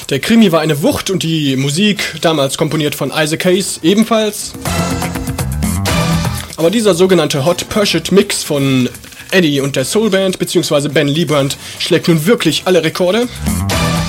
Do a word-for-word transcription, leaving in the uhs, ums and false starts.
Der Krimi war eine Wucht und die Musik, damals komponiert von Isaac Hayes, ebenfalls. Aber dieser sogenannte Hot Pursuit Mix von Eddie und der Soul Band bzw. Ben Liebrand schlägt nun wirklich alle Rekorde.